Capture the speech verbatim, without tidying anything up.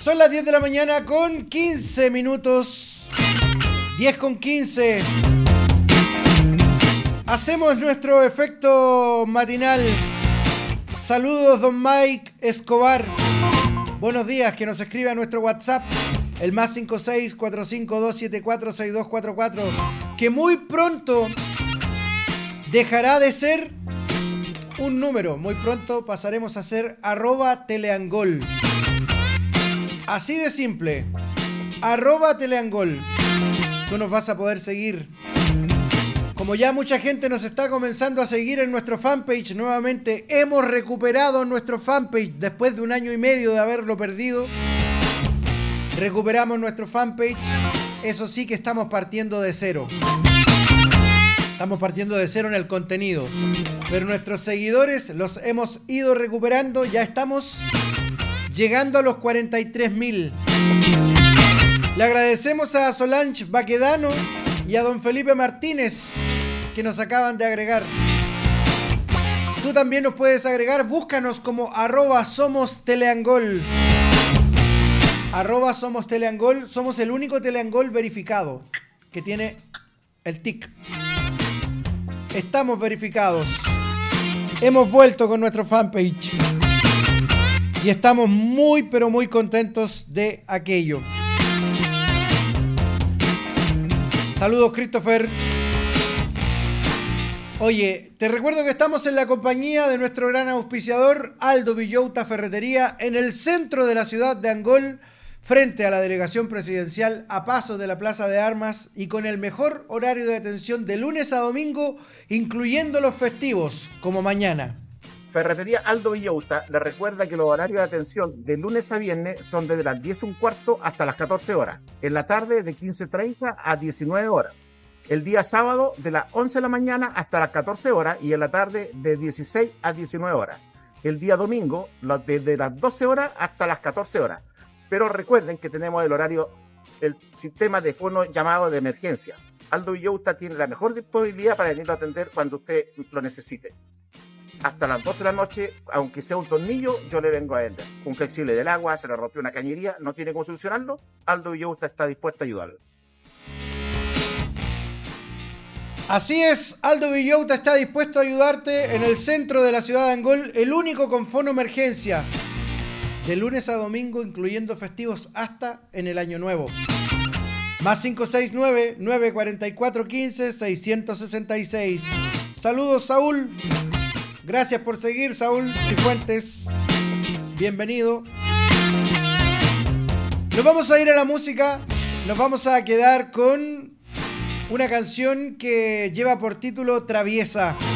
Son las diez de la mañana con quince minutos. diez con quince. Hacemos nuestro efecto matinal. Saludos, don Mike Escobar. Buenos días, que nos escribe a nuestro WhatsApp, el más cinco seis cuatro cinco dos siete cuatro seis dos cuatro cuatro, que muy pronto dejará de ser un número. Muy pronto pasaremos a ser arroba teleangol. Así de simple. Arroba teleangol. Tú nos vas a poder seguir. Como ya mucha gente nos está comenzando a seguir en nuestro fanpage nuevamente, hemos recuperado nuestro fanpage después de un año y medio de haberlo perdido. Recuperamos nuestro fanpage. Eso sí que estamos partiendo de cero. Estamos partiendo de cero en el contenido. Pero nuestros seguidores los hemos ido recuperando. Ya estamos llegando a los cuarenta y tres mil. Le agradecemos a Solange Baquedano y a don Felipe Martínez, que nos acaban de agregar. Tú también nos puedes agregar. Búscanos como arroba somos teleangol. Arroba somos teleangol. Somos el único teleangol verificado que tiene el tic. Estamos verificados. Hemos vuelto con nuestro fanpage. Y estamos muy pero muy contentos de aquello. Saludos, Christopher. Oye, te recuerdo que estamos en la compañía de nuestro gran auspiciador Aldo Villota Ferretería, en el centro de la ciudad de Angol, frente a la delegación presidencial, a pasos de la Plaza de Armas, y con el mejor horario de atención de lunes a domingo, incluyendo los festivos, como mañana. Ferretería Aldo Villota le recuerda que los horarios de atención de lunes a viernes son desde las diez y un cuarto hasta las catorce horas. En la tarde de quince treinta a diecinueve horas. El día sábado de las once de la mañana hasta las catorce horas y en la tarde de dieciséis a diecinueve horas. El día domingo desde las doce horas hasta las catorce horas. Pero recuerden que tenemos el horario, el sistema de fono llamado de emergencia. Aldo Villota tiene la mejor disponibilidad para venirlo a atender cuando usted lo necesite. Hasta las doce de la noche, aunque sea un tornillo, yo le vengo a vender. Un flexible del agua, se le rompió una cañería, no tiene cómo solucionarlo, Aldo Villota está dispuesto a ayudarlo. Así es, Aldo Villota está dispuesto a ayudarte en el centro de la ciudad de Angol, el único con fono emergencia. De lunes a domingo, incluyendo festivos hasta en el año nuevo. Más cinco seis nueve, nueve cuatro cuatro, uno cinco, seis seis seis. Saludos, Saúl. Gracias por seguir, Saúl Cifuentes. Bienvenido. Nos vamos a ir a la música. Nos vamos a quedar con una canción que lleva por título Traviesa.